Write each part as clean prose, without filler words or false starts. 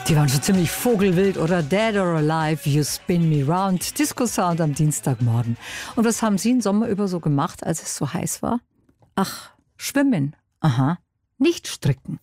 Die waren schon ziemlich vogelwild, oder? Dead or Alive, You Spin Me Round. Disco-Sound am Dienstagmorgen. Und was haben Sie den Sommer über so gemacht, als es so heiß war? Ach, schwimmen. Aha. Nicht stricken.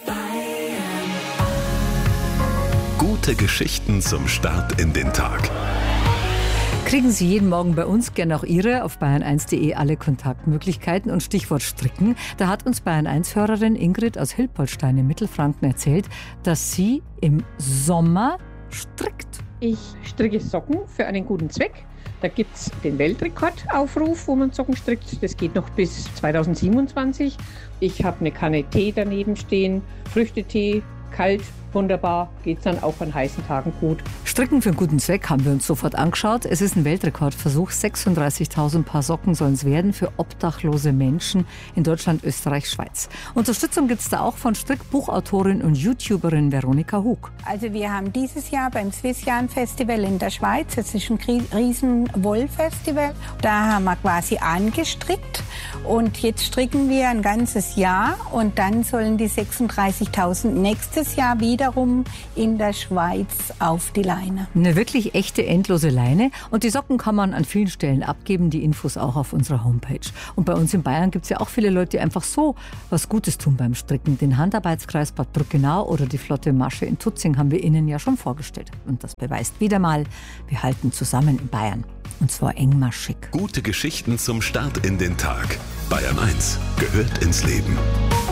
Gute Geschichten zum Start in den Tag. Kriegen Sie jeden Morgen bei uns, gerne auch Ihre, auf bayern1.de alle Kontaktmöglichkeiten und Stichwort Stricken. Da hat uns Bayern1-Hörerin Ingrid aus Hilpoltstein in Mittelfranken erzählt, dass sie im Sommer strickt. Ich stricke Socken für einen guten Zweck. Da gibt es den Weltrekordaufruf, wo man Socken strickt. Das geht noch bis 2027. Ich habe eine Kanne Tee daneben stehen, Früchtetee, kalt, wunderbar, geht dann auch an heißen Tagen gut. Stricken für einen guten Zweck haben wir uns sofort angeschaut. Es ist ein Weltrekordversuch. 36.000 Paar Socken sollen es werden für obdachlose Menschen in Deutschland, Österreich, Schweiz. Unterstützung gibt es da auch von Strickbuchautorin und YouTuberin Veronika Hug. Also wir haben dieses Jahr beim Swissjan Festival in der Schweiz, das ist ein riesen Wollfestival, da haben wir quasi angestrickt und jetzt stricken wir ein ganzes Jahr und dann sollen die 36.000 nächstes Jahr wiederum in der Schweiz auf die Leine. Eine wirklich echte, endlose Leine. Und die Socken kann man an vielen Stellen abgeben, die Infos auch auf unserer Homepage. Und bei uns in Bayern gibt es ja auch viele Leute, die einfach so was Gutes tun beim Stricken. Den Handarbeitskreis Bad Brückenau oder die Flotte Masche in Tutzing haben wir Ihnen ja schon vorgestellt. Und das beweist wieder mal, wir halten zusammen in Bayern. Und zwar engmaschig. Gute Geschichten zum Start in den Tag. Bayern 1 gehört ins Leben.